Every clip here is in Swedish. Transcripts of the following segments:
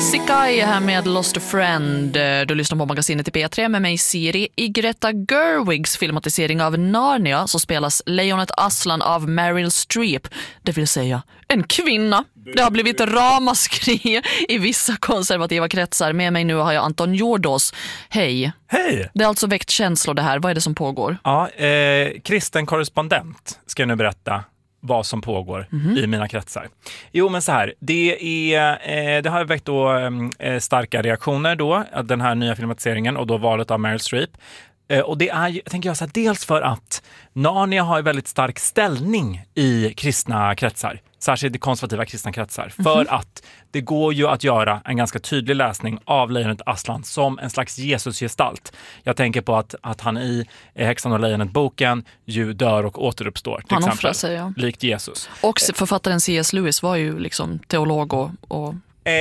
Sikai här med Lost a Friend. Du lyssnar på magasinet i P3 med mig Siri. I Greta Gerwigs filmatisering av Narnia så spelas lejonet Aslan av Meryl Streep. Det vill säga en kvinna. Det har blivit ramaskri i vissa konservativa kretsar. Med mig nu har jag Anton Jordås. Hej. Hej. Det har alltså väckt känslor det här. Vad är det som pågår? Ja, kristen korrespondent ska jag nu berätta vad som pågår i mina kretsar. Jo, men så här, det har väckt då starka reaktioner då, den här nya filmatiseringen och då valet av Meryl Streep. Och det är, tänker jag så här, dels för att Narnia har en väldigt stark ställning i kristna kretsar, särskilt i konservativa kristna kretsar, för att det går ju att göra en ganska tydlig läsning av lejonet Aslan som en slags Jesusgestalt. Jag tänker på att han i Häxan och lejonet-boken ju dör och återuppstår, till han exempel, sig, ja. Likt Jesus. Och författaren C.S. Lewis var ju liksom teolog och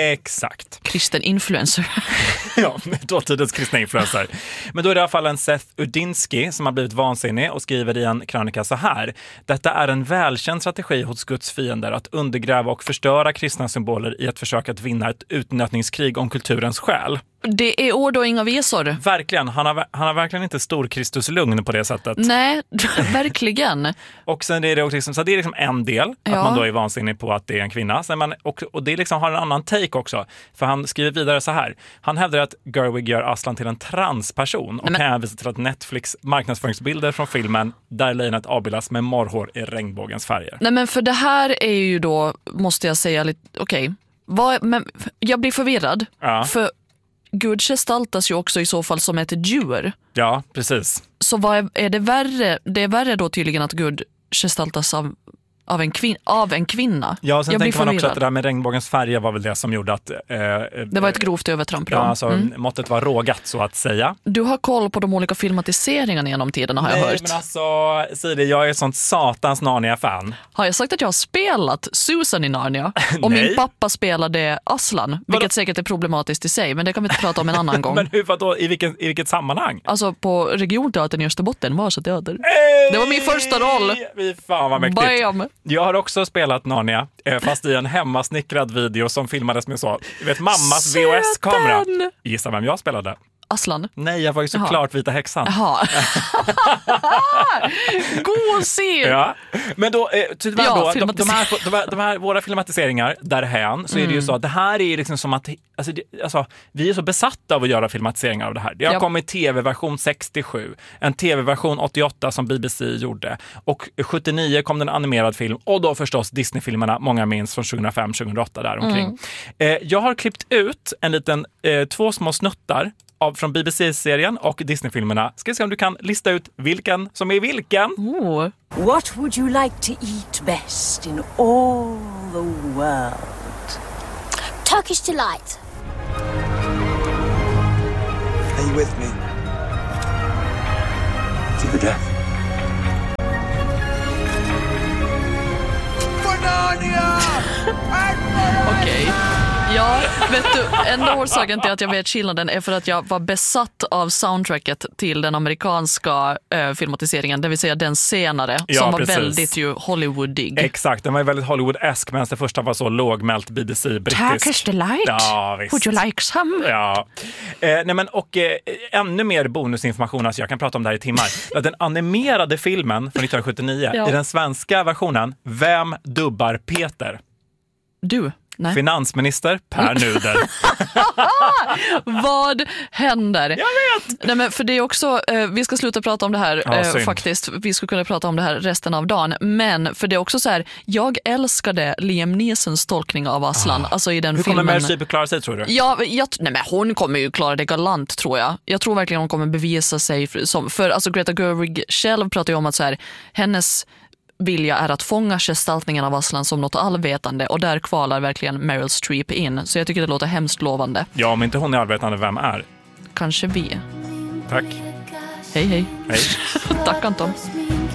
exakt. kristen influencer. Ja, dåtidens kristna influencer. Men då är det i alla fall en Seth Udinsky som har blivit vansinnig och skriver i en krönika så här: detta är en välkänd strategi hos Guds fiender att undergräva och förstöra kristna symboler i ett försök att vinna ett utnötningskrig om kulturens själ. Det är ord och inga visor. Verkligen, han har verkligen inte stor Kristus lugn på det sättet. Nej, verkligen. Och sen är det också liksom, så det är liksom en del, att man då är vansinnig på att det är en kvinna. Sen och det liksom har en annan take också. För han skriver vidare så här: han hävdar att Gerwig gör Aslan till en transperson och kan hänvisa till att Netflix marknadsföringsbilder från filmen där lejonet avbildas med morrhår i regnbågens färger. Nej, men för det här är ju då, måste jag säga lite, okej. Men jag blir förvirrad. Ja. För Gud gestaltas ju också i så fall som ett djur. Ja, precis. Så vad är det värre? Det är värre då tydligen att Gud gestaltas av en kvinna. Ja, sen tänker man också förvirrad. att det där med regnbågens färger var väl det som gjorde att det var ett grovt övertramp. Ja, alltså måttet var rågat, så att säga. Du har koll på de olika filmatiseringarna genom tiden, har jag hört. Nej, men alltså, Siri, jag är ett sånt satans Narnia-fan. Har jag sagt att jag har spelat Susan i Narnia? Och min pappa spelade Aslan, vilket säkert är problematiskt i sig, men det kan vi inte prata om en annan gång. Men vadå, i vilket sammanhang? Alltså på regionteatern i Österbotten, Vasateater. Det var min första roll. Fan vad mäktigt. Bam. Jag har också spelat Narnia, fast i en hemmasnickrad video som filmades med så, mammas VHS-kamera. Gissa vem jag spelade? Aslan? Nej, jag var ju såklart Vita häxan. Jaha. Gosig! Ja. Men då, tyvärr då, de här våra filmatiseringar därhän, så är det ju så att det här är liksom som att vi är så besatta av att göra filmatiseringar av det här. Det har kommit tv-version 67, en tv-version 88 som BBC gjorde, och 79 kom den animerad film, och då förstås Disney-filmerna, många minns från 2005-2008 där omkring. Jag har klippt ut en liten 2 små snuttar från BBC-serien och Disney-filmerna. Ska vi se om du kan lista ut vilken som är vilken. What would you like to eat best in all the world? Turkish delight. Are you with me? To the death. For Narnia! Okej. Ja, vet du, enda orsaken till att jag vet skillnaden är för att jag var besatt av soundtracket till den amerikanska filmatiseringen, det vill säga den senare, som var väldigt ju Hollywoodig. Exakt, den var väldigt Hollywood-esk, medan det första var så lågmält BBC-brittisk. Turkish delight? Ja, visst. Would you like some? Ja. Ännu mer bonusinformation, alltså jag kan prata om det här i timmar. Den animerade filmen från 1979, i den svenska versionen, vem dubbar Peter? Du? Nej. Finansminister Per Nuder. Vad händer? Jag vet! Nej, men för det är också, vi ska sluta prata om det här faktiskt. Vi skulle kunna prata om det här resten av dagen. Men för det är också så här, jag älskade Liam Neesons tolkning av Aslan. Alltså i den Hur filmen. kommer Meryl Streep klara sig, tror du? Nej, men hon kommer ju klara det galant, tror jag. Jag tror verkligen hon kommer bevisa sig som, för alltså Greta Gerwig själv pratar ju om att så här, hennes vilja är att fånga gestaltningen av Aslan som något allvetande, och där kvalar verkligen Meryl Streep in. Så jag tycker det låter hemskt lovande. Ja, om inte hon är allvetande, vem är? Kanske vi. Tack. Hej. Hej. Tack Anton.